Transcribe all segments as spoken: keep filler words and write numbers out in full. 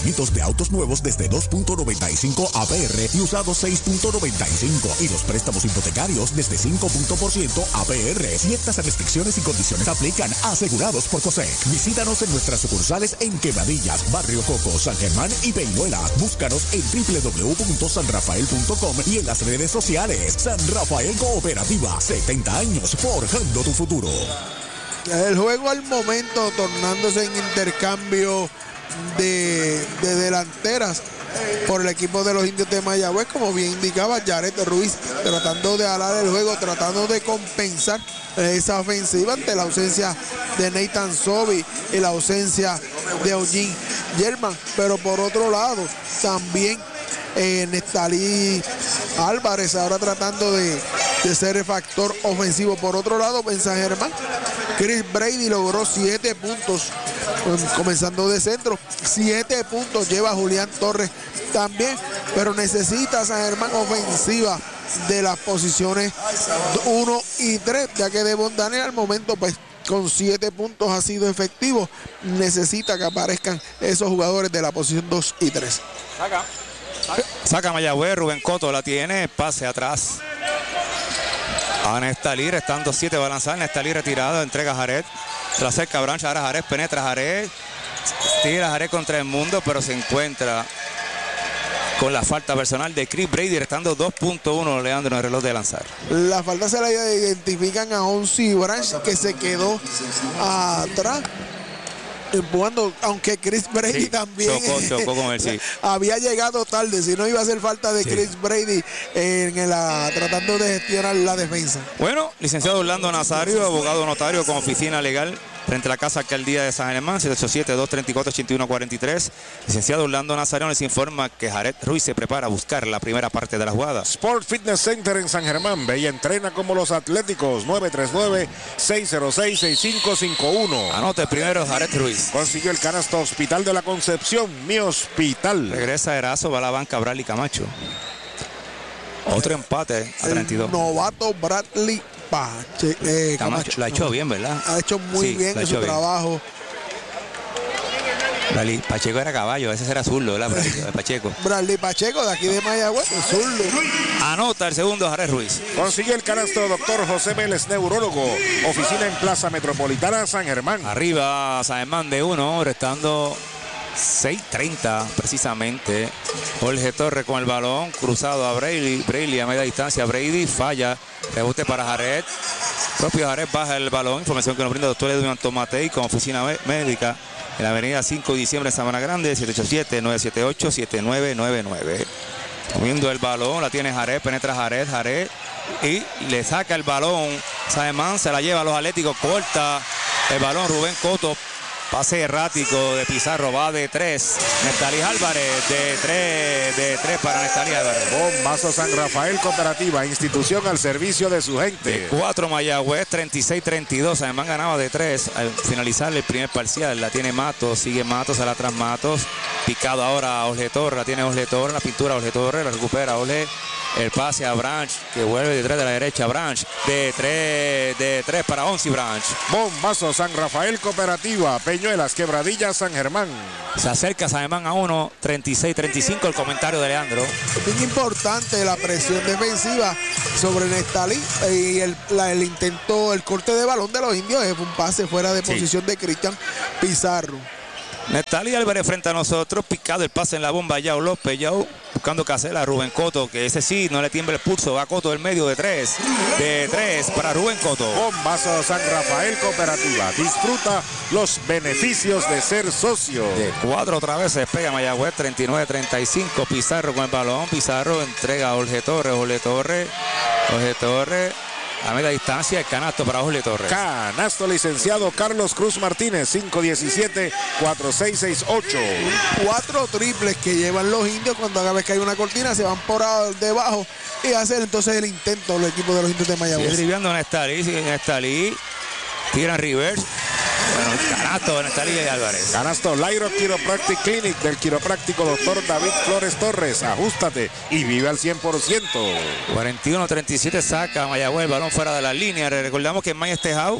de autos nuevos desde dos punto noventa y cinco A P R y usados seis punto noventa y cinco. Y los préstamos hipotecarios desde cinco por ciento A P R. Ciertas restricciones y condiciones aplican. Asegurados por COSEC. Visítanos en nuestras sucursales en Quebradillas, Barrio Coco, San Germán y Peñuela. Búscanos en doble u doble u doble u punto san rafael punto com y en las redes sociales. San Rafael Cooperativa. setenta años forjando tu futuro. El juego al momento tornándose en intercambio de, de delanteras por el equipo de los Indios de Mayagüez, como bien indicaba Jared Ruiz, tratando de alar el juego, tratando de compensar esa ofensiva ante la ausencia de Nathan Sobi y la ausencia de Eugene German. Pero por otro lado, también eh, Nestalí Álvarez ahora tratando de, de ser el factor ofensivo. Por otro lado, en San Germán, Chris Brady logró siete puntos, comenzando de centro. Siete puntos lleva Julián Torres también, pero necesita San Germán ofensiva de las posiciones uno y tres, ya que Devon Daniel al momento pues con siete puntos ha sido efectivo. Necesita que aparezcan esos jugadores de la posición dos y tres. Saca. Saca Mayagüez, Rubén Cotto la tiene, pase atrás a Nestalí, restando siete va a lanzar. Nestalí retirado, entrega a Jared, se la acerca a Branch, ahora Jared penetra, Jared tira Jared contra el mundo, pero se encuentra con la falta personal de Chris Brady, restando dos punto uno Leandro en el reloj de lanzar. La falta se la identifican a Onsi Branch, que se quedó atrás empujando, aunque Chris Brady sí, también chocó, chocó con él, sí. había llegado tarde, si no iba a hacer falta de sí. Chris Brady en el, tratando de gestionar la defensa. Bueno, licenciado Orlando Nazario, abogado notario con oficina legal frente a la Casa Alcaldía de San Germán, siete ocho siete, dos tres cuatro, ocho uno cuatro tres. Licenciado Orlando Nazario les informa que Jared Ruiz se prepara a buscar la primera parte de la jugada. Sport Fitness Center en San Germán, ve y entrena como los atléticos. Nueve tres nueve, seis cero seis, seis cinco cinco uno. Anote primero Jared Ruiz. Consiguió el canasto Hospital de la Concepción, mi hospital. Regresa Erazo, va a la banca Bradley Camacho. Otro empate a treinta y dos. El novato Bradley Pache, eh, Camacho, Camacho la ha hecho bien, ¿verdad? Ha hecho muy sí, bien en su bien. trabajo. Bradley Pacheco era caballo, ese era zurdo, ¿verdad? Pacheco. Bradley Pacheco, de aquí de Mayagüez, zurdo. Anota el segundo Jared Ruiz. Consiguió el canasto doctor José Vélez, neurólogo. Oficina en Plaza Metropolitana, San Germán. Arriba San Germán de uno, restando seis treinta precisamente. Jorge Torres con el balón, cruzado a Brady. Brady a media distancia, Brady falla. Rebote para Jared. Propio Jared baja el balón. Información que nos brinda el doctor Edwin Antomatei con oficina médica en la avenida cinco de diciembre en Sabana Grande, siete ocho siete, nueve siete ocho, siete nueve nueve nueve. Moviendo el balón, la tiene Jared, penetra Jared, Jared y le saca el balón. Saemán se la lleva a los Atléticos, corta el balón Rubén Cotto. Pase errático de Pizarro, va de tres. Nestalí Álvarez, de tres, de tres para Nestalí Álvarez. Bombazo San Rafael Cooperativa, institución al servicio de su gente. De cuatro Mayagüez, treinta y seis treinta y dos. Además ganaba de tres al finalizar el primer parcial. La tiene Matos, sigue Matos, a la atrás Matos. Picado ahora a Jorge Torres, la tiene Jorge Torres, la pintura Jorge Torres, la recupera Jorge. El pase a Branch, que vuelve de tres de la derecha. Branch, de tres, de tres para Onsi Branch. Bombazo San Rafael Cooperativa, Peñuelas, Quebradillas, San Germán. Se acerca San Germán a uno, treinta y seis treinta y cinco. El comentario de Leandro. Es bien importante la presión defensiva sobre Nestalí y el, la, el intento, el corte de balón de los indios. Es un pase fuera de posición sí. de Cristian Pizarro. Nestalí Álvarez frente a nosotros, picado el pase en la bomba, Yao López, Yao buscando casela a Rubén Cotto, que ese sí no le tiembla el pulso, va Cotto del medio de tres, de tres para Rubén Cotto. Bombazo San Rafael Cooperativa, disfruta los beneficios de ser socio. De cuatro otra vez se pega Mayagüez, treinta y nueve treinta y cinco, Pizarro con el balón, Pizarro entrega a Jorge Torres, Jorge Torres, Jorge Torres. A media distancia, el canasto para Jorge Torres. Canasto licenciado Carlos Cruz Martínez, cinco diecisiete, cuatro seis seis ocho. Cuatro triples que llevan los indios cuando cada vez que hay una cortina se van por debajo y hacen entonces el intento los equipos de los indios de Mayagüez. Sigue driblando Nestalí, sigue Nestalí, tira en reverse. Bueno, el canasto de Nestalí y Álvarez. Canasto Lairo Chiropractic Clinic del quiropráctico doctor David Flores Torres. Ajústate y vive al cien por ciento. cuarenta y uno treinta y siete saca Mayagüez el balón fuera de la línea. Recordamos que Mayes Tejao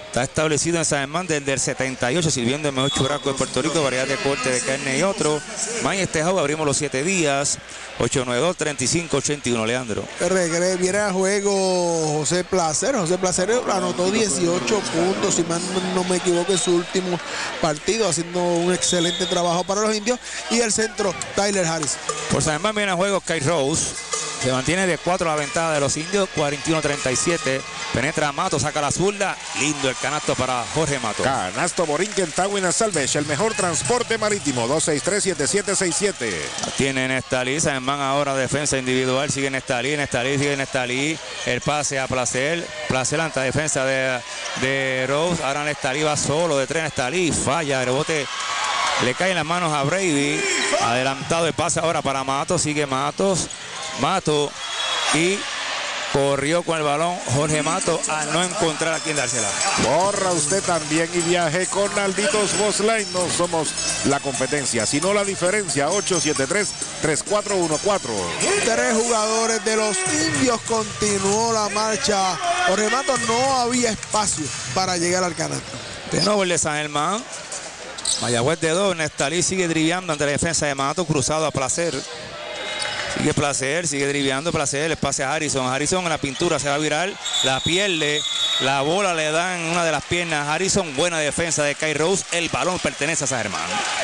Está establecido en San Germán desde el setenta y ocho, sirviendo el mejor churrasco de Puerto Rico, variedad de corte de carne y otro. Mañez Tejado, abrimos los siete días. ocho nueve dos, treinta y cinco ochenta y uno, Leandro. Regre, viene a juego José Placer. José Placer anotó dieciocho puntos, si mal no me equivoco, en su último partido, haciendo un excelente trabajo para los indios. Y el centro, Tyler Harris. Por San Germán viene a juego Kyle Rose. Se mantiene de cuatro la ventaja de los indios, cuarenta y uno treinta y siete. Penetra Mato, saca la zurda. Lindo el canasto para Jorge Mato. Canasto Borinquen, Tawin Salvage, el mejor transporte marítimo. dos seis tres, siete siete seis siete. Tiene Nestalí, San Germán ahora defensa individual. Sigue Nestalí, Nestalí, sigue Nestalí. El pase a Placer. Placer ante defensa de, de Rose. Ahora Nestalí va solo de tres. Nestalí falla. El rebote le cae en las manos a Brady. Adelantado el pase ahora para Matos. Sigue Matos. Mato y corrió con el balón Jorge Mato a no encontrar a quien dársela. Corra usted también y viaje con Nalditos Bossline. No somos la competencia, sino la diferencia. Ocho siete tres, tres cuatro uno cuatro. Tres jugadores de los indios, continuó la marcha. Jorge Mato, no había espacio para llegar al canasto. De nuevo el de San Germán. Mayagüez de dos. Nestalí sigue driviando ante la defensa de Mato, cruzado a Placer. Sigue Placer, sigue driviando Placer, el pase a Harrison. Harrison en la pintura se va a virar, la pierde, la bola le da en una de las piernas a Harrison. Buena defensa de Kyle Rose, el balón pertenece a San Germán.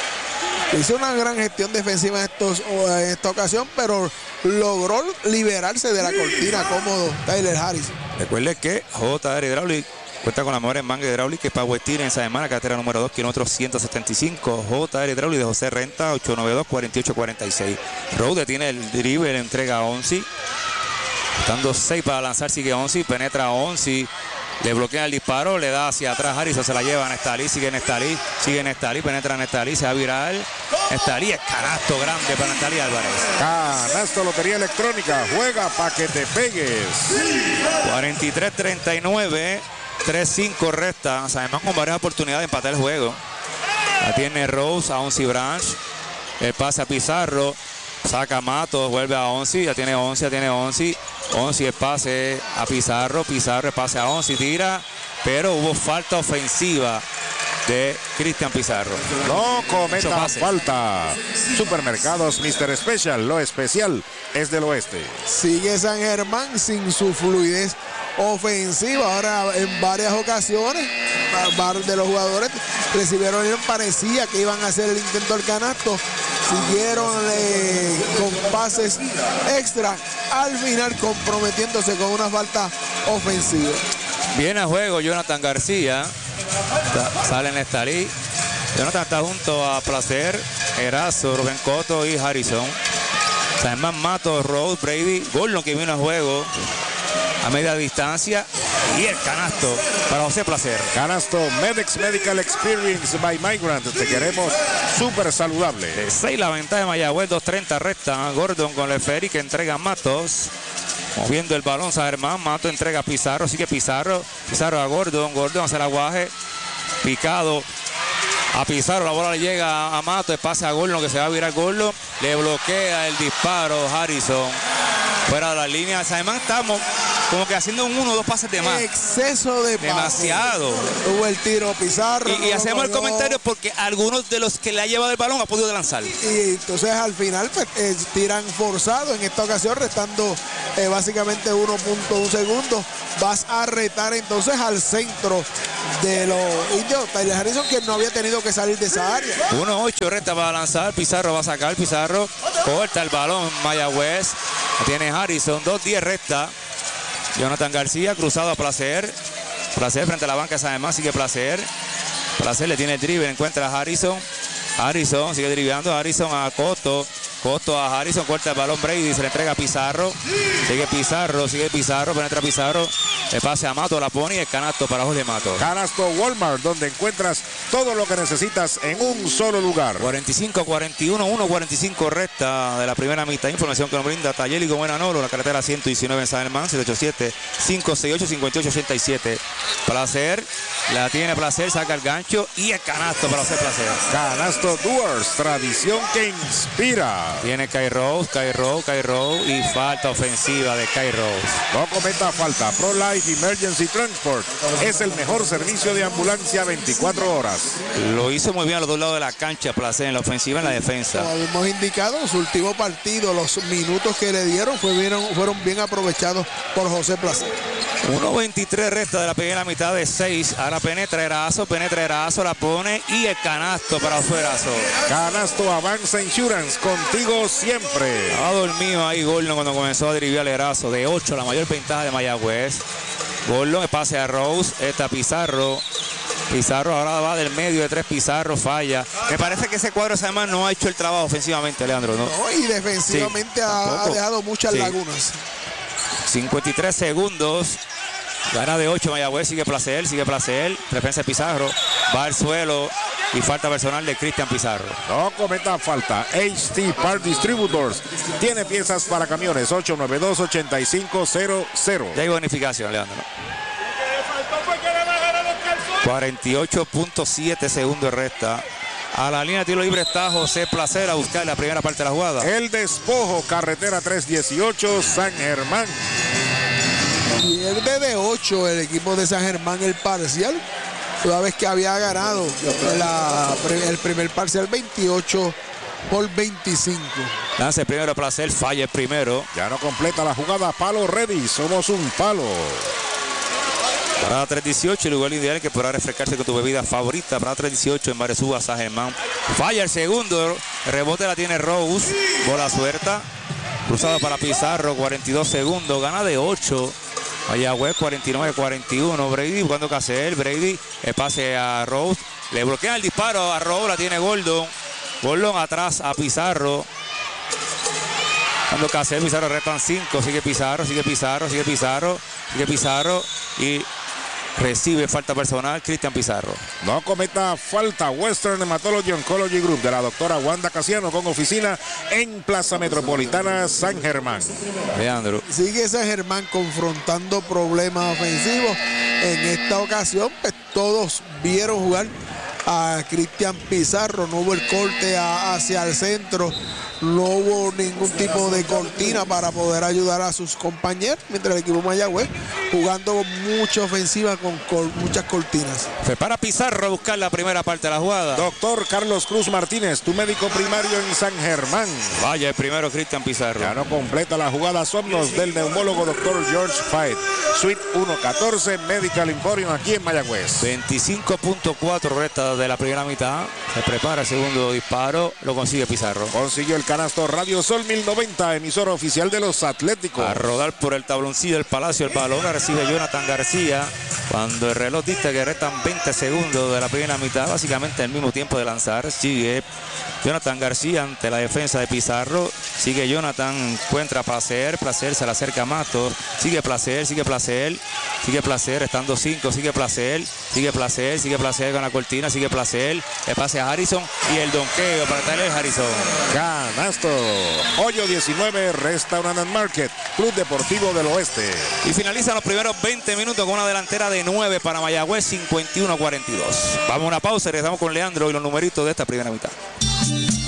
Hizo una gran gestión defensiva en, estos, en esta ocasión, pero logró liberarse de la cortina cómodo Tyler Harris. Recuerde que J R Hydraulic cuenta con la mejor en manga hidráulica y Power Steer en San Germán, carretera número dos, kilómetros ciento setenta y cinco. J R Hydraulic de José Renta, ocho nueve dos, cuatro ocho cuatro seis. Rode tiene el drible, le entrega a Onsi. Dando seis para lanzar, sigue Onsi, penetra a Onsi. Le bloquea el disparo, le da hacia atrás Harrison, se la lleva a Nestalí, sigue Nestalí, sigue Nestalí, penetra a Nestalí, se va a virar. Nestalí es canasto grande para Nestalí Álvarez. Canasto Lotería Electrónica, juega para que te pegues. cuarenta y tres treinta y nueve. tres cinco resta. San Germán con varias oportunidades de empatar el juego. La tiene Rose a Onsi Branch. El pase a Pizarro. Saca Matos, vuelve a Onsi. Ya tiene Onsi, ya tiene Onsi. Onsi el pase a Pizarro. Pizarro el pase a Onsi. Tira. Pero hubo falta ofensiva de Cristian Pizarro. No cometa falta. Supermercados mister Special. Lo especial es del oeste. Sigue San Germán sin su fluidez ofensiva. Ahora en varias ocasiones varios de los jugadores recibieron, parecía que iban a hacer el intento del canasto, siguieron eh, con pases extra, al final comprometiéndose con una falta ofensiva. Viene a juego Jonathan García, sale en Nestalí. Jonathan está junto a Placer, Erazo, Rubén Cotto y Harrison. San Germán, Matos, Rose, Brady, Gordon que viene a juego a media distancia y el canasto para José Placer. Canasto Medex Medical Experience by Migrant. Te queremos súper saludable. De seis la ventaja de Mayagüez, dos treinta resta. Gordon con Leferi que entrega a Matos. Moviendo el balón San Germán, Matos entrega a Pizarro, sigue Pizarro. Pizarro a Gordon, Gordon hace el aguaje. Picado a Pizarro, la bola le llega a Matos, el pase a Gordon que se va a virar Gordon. Le bloquea el disparo Harrison. Fuera de la línea. San Germán estamos como que haciendo un uno o dos pases de más. Exceso de pases. Demasiado. Tuvo el tiro Pizarro. Y, y no hacemos el comentario porque algunos de los que le ha llevado el balón ha podido lanzar. Y entonces al final pues, eh, tiran forzado. En esta ocasión restando eh, básicamente uno punto uno segundos. Vas a retar entonces al centro de los indios. Tyler Harrison, que no había tenido que salir de esa área. uno ocho resta para lanzar. Pizarro va a sacar. Pizarro corta el balón. Mayagüez. Tiene Harrison. dos diez resta. Jonathan García cruzado a Placer. Placer frente a la banca de San Germán. Sigue Placer. Placer le tiene el drible. Encuentra a Harrison. Harrison sigue driblando. Harrison a Cotto. Cotto a Harrison. Corta el balón Brady. Se le entrega a Pizarro. Sigue Pizarro. Sigue Pizarro. Penetra Pizarro. El pase a Mato. La pone y el canasto para Jorge Mato. Canasto Walmart, donde encuentras todo lo que necesitas en un solo lugar. cuarenta y cinco a cuarenta y uno, uno cuarenta y cinco resta de la primera mitad. Información que nos brinda Taller y Goma Noro, la carretera ciento diecinueve en San Germán, siete ocho siete, cinco seis ocho, cinco ocho ocho siete. Placer, la tiene Placer, saca el gancho y el canasto para hacer Placer. Canasto Doers, tradición que inspira. Viene Kai Rose, Kai Rose, Kai Rose y falta ofensiva de Kai Rose. No cometa falta. Pro Life Emergency Transport es el mejor servicio de ambulancia veinticuatro horas. Lo hizo muy bien a los dos lados de la cancha, Placer, en la ofensiva y en la defensa. Como hemos indicado, en su último partido, los minutos que le dieron fueron, fueron bien aprovechados por José Placer. uno veintitrés resta de la primera mitad de seis. Ahora penetra Erazo, penetra Erazo, la pone y el canasto para Erazo. Canasto Avanza Insurance, contigo siempre. Ha dormido ahí Gordon cuando comenzó a derivar el Erazo. De ocho, la mayor ventaja de Mayagüez. Gordon, el pase a Rose, está Pizarro. Pizarro ahora va del medio de tres, Pizarro falla. Me parece que ese cuadro además no ha hecho el trabajo ofensivamente, Leandro, ¿no? No, y defensivamente Sí, ha, ha tampoco. dejado muchas Sí. lagunas. cincuenta y tres segundos. Gana de ocho Mayagüez, sigue Placer, sigue Placer. Defensa de Pizarro, va al suelo y falta personal de Cristian Pizarro. No cometa falta. H T Part Distributors tiene piezas para camiones. Ocho nueve dos, ocho cinco cero cero. Ya hay bonificación, Leandro. cuarenta y ocho punto siete segundos resta. A la línea de tiro libre está José Placer a buscar la primera parte de la jugada. El despojo, carretera tres dieciocho, San Germán. Pierde de ocho el equipo de San Germán el parcial, toda vez que había ganado la, el primer parcial veintiocho por veinticinco. Lance primero Placer, falla el primero. Ya no completa la jugada. Palo ready. Somos un palo. Parada tres dieciocho, el lugar ideal que podrá refrescarse con tu bebida favorita. Parada tres dieciocho en Baresúa, San Germán. Falla el segundo, rebote la tiene Rose, bola suelta. Cruzado para Pizarro, cuarenta y dos segundos, gana de ocho. Mayagüez cuarenta y nueve cuarenta y uno. Brady buscando qué hacer. Brady, el pase a Rose. Le bloquea el disparo a Rose, la tiene Gordon. Gordon atrás a Pizarro. Cuando que hacer, Pizarro restan cinco. Sigue Pizarro, sigue Pizarro, sigue Pizarro, sigue Pizarro. Y recibe falta personal Cristian Pizarro. No cometa falta. Western Hematology Oncology Group de la doctora Wanda Casiano con oficina en Plaza Metropolitana San Germán. Leandro. Sigue San Germán confrontando problemas ofensivos. En esta ocasión, pues todos vieron jugar a Cristian Pizarro. No hubo el corte a, hacia el centro. No hubo ningún tipo de cortina para poder ayudar a sus compañeros, mientras el equipo Mayagüez jugando con mucha ofensiva, con, con muchas cortinas. Fue para Pizarro a buscar la primera parte de la jugada. Doctor Carlos Cruz Martínez, tu médico primario en San Germán. Vaya el primero Cristian Pizarro. Ya no completa la jugada. Somos del neumólogo doctor George Fight. Suite ciento catorce, Medical Emporium aquí en Mayagüez. veinticinco punto cuatro resta de la primera mitad. Se prepara el segundo disparo. Lo consigue Pizarro. Consiguió el canasto. Radio Sol mil noventa, emisora oficial de los Atléticos. A rodar por el tabloncillo del Palacio. El balón la recibe Jonathan García. Cuando el reloj dice que restan veinte segundos de la primera mitad. Básicamente el mismo tiempo de lanzar. Sigue Jonathan García ante la defensa de Pizarro. Sigue Jonathan. Encuentra Placer. Placer se le acerca a Matos. Sigue Placer. Sigue Placer. Sigue Placer. Estando cinco. Sigue Placer. Sigue Placer. Sigue Placer con la cortina. Sigue Placer. Le pase a Harrison. Y el donqueo para darle a Harrison. Canasto. Hoyo diecinueve, Restaurant and Market, Club Deportivo del Oeste. Y finalizan los primeros veinte minutos con una delantera de nueve para Mayagüez, cincuenta y uno a cuarenta y dos. Vamos a una pausa y regresamos con Leandro y los numeritos de esta primera mitad.